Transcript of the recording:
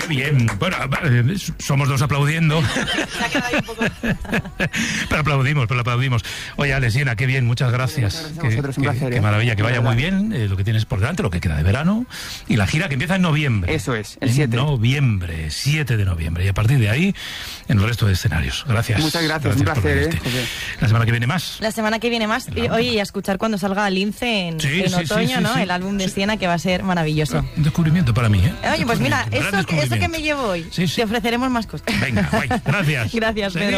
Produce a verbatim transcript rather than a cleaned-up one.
Qué bien. Bueno, eh, somos dos aplaudiendo. Se ha quedado ahí un poco. Pero aplaudimos, pero aplaudimos. Oye, Ale, Siena, qué bien, muchas gracias. Muchas gracias a Qué, vosotros, un qué- placer, qué ¿eh? maravilla, que vaya De muy verdad. bien eh, lo que tienes por delante, lo que queda de verano. Y la gira que empieza en noviembre. Eso es, el En siete. noviembre, siete de noviembre. Y a partir de ahí, en el resto de escenarios. Gracias. Muchas gracias, un por placer, venirte. ¿eh, José? La semana que viene más. La semana que viene más. Y, oye, y a escuchar cuando salga Lince en, Sí, en sí, sí, otoño, sí, ¿no? sí. El álbum de Siena, que va a ser maravilloso. Un descubrimiento para mí, ¿eh? Oye, pues mira, Descubrimiento, eso, gran eso que me descubrimiento. llevo hoy, Sí, sí. te ofreceremos más cosas. Venga, guay. Gracias. Gracias, Pedro.